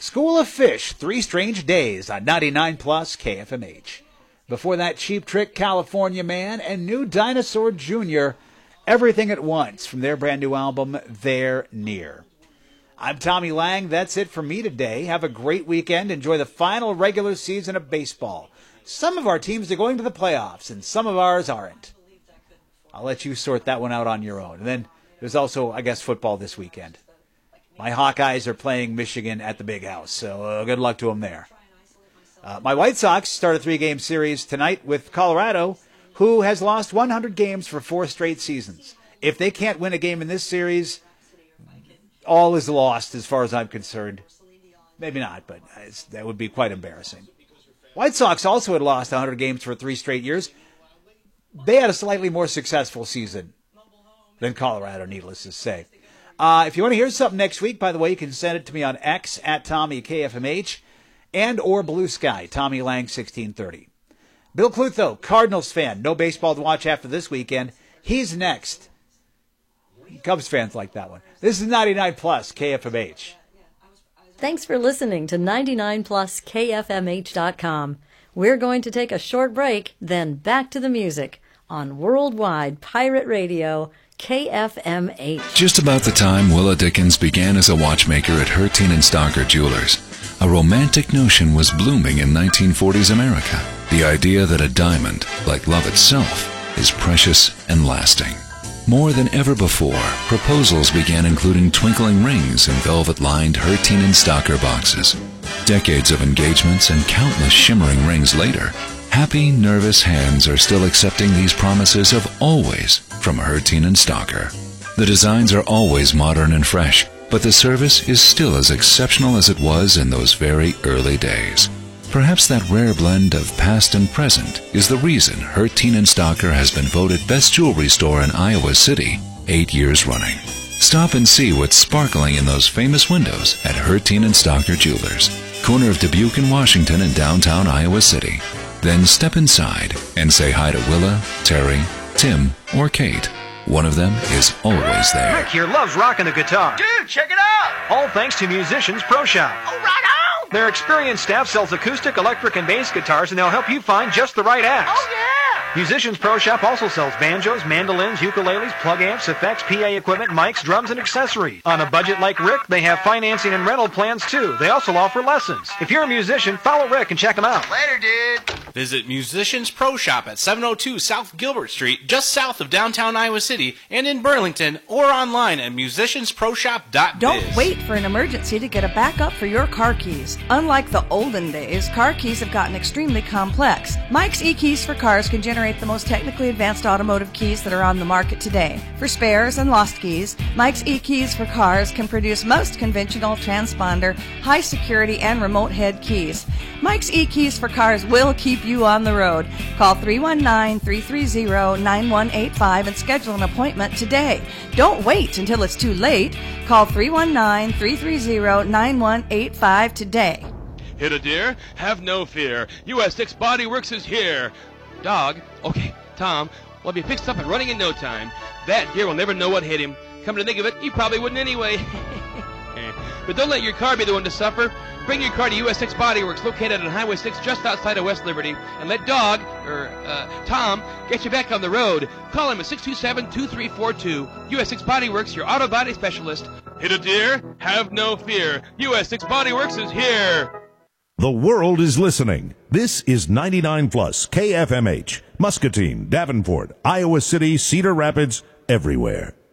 School of Fish, Three Strange Days on 99 Plus KFMH. Before that, Cheap Trick, California Man, and New Dinosaur Jr., Everything at Once from their brand new album, They're Near. I'm Tommy Lang. That's it for me today. Have a great weekend. Enjoy the final regular season of baseball. Some of our teams are going to the playoffs, and some of ours aren't. I'll let you sort that one out on your own. And then there's also, I guess, football this weekend. My Hawkeyes are playing Michigan at the Big House, so good luck to them there. My White Sox start a 3-game series tonight with Colorado, who has lost 100 games for 4 straight seasons. If they can't win a game in this series, all is lost as far as I'm concerned. Maybe not, but that would be quite embarrassing. White Sox also had lost 100 games for 3 straight years. They had a slightly more successful season than Colorado, needless to say. If you want to hear something next week, by the way, you can send it to me on X at TommyKFMH and or Blue Sky, Tommy Lang 1630. Bill Clutho, Cardinals fan, no baseball to watch after this weekend. He's next. Cubs fans like that one. This is 99 Plus KFMH. Thanks for listening to 99 Plus KFMH.com. We're going to take a short break, then back to the music on Worldwide Pirate Radio, KFMH. Just about the time Willa Dickens began as a watchmaker at Herteen and Stocker Jewelers, a romantic notion was blooming in 1940s America. The idea that a diamond, like love itself, is precious and lasting. More than ever before, proposals began including twinkling rings in velvet-lined Herteen and Stocker boxes. Decades of engagements and countless shimmering rings later, happy, nervous hands are still accepting these promises of always from Herteen and Stocker. The designs are always modern and fresh, but the service is still as exceptional as it was in those very early days. Perhaps that rare blend of past and present is the reason Herteen and Stocker has been voted best jewelry store in Iowa City 8 years running. Stop and see what's sparkling in those famous windows at Herteen and Stocker Jewelers, corner of Dubuque and Washington in downtown Iowa City. Then step inside and say hi to Willa, Terry, Tim, or Kate. One of them is always there. Rick here loves rocking the guitar. Dude, check it out! All thanks to Musicians Pro Shop. Oh, right on! Their experienced staff sells acoustic, electric, and bass guitars, and they'll help you find just the right axe. Oh, yeah! Musicians Pro Shop also sells banjos, mandolins, ukuleles, plug amps, effects, PA equipment, mics, drums, and accessories. On a budget like Rick, they have financing and rental plans too. They also offer lessons. If you're a musician, follow Rick and check them out. Later, dude! Visit Musicians Pro Shop at 702 South Gilbert Street, just south of downtown Iowa City, and in Burlington, or online at musiciansproshop.biz. Don't wait for an emergency to get a backup for your car keys. Unlike the olden days, car keys have gotten extremely complex. Mike's eKeys for Cars can generate the most technically advanced automotive keys that are on the market today. For spares and lost keys, Mike's eKeys for Cars can produce most conventional transponder, high security, and remote head keys. Mike's eKeys for Cars will keep you on the road. Call 319-330-9185 and schedule an appointment today. Don't wait until it's too late. Call 319-330-9185 today. Hit a deer? Have no fear. US 6 Body Works is here. Dog, okay, Tom, will be fixed up and running in no time. That deer will never know what hit him. Come to think of it, you probably wouldn't anyway. But don't let your car be the one to suffer. Bring your car to US 6 Body Works, located on Highway 6 just outside of West Liberty, and let Tom, get you back on the road. Call him at 627-2342. US 6 Body Works, your auto body specialist. Hit a deer? Have no fear. US 6 Body Works is here. The world is listening. This is 99 Plus KFMH, Muscatine, Davenport, Iowa City, Cedar Rapids, everywhere.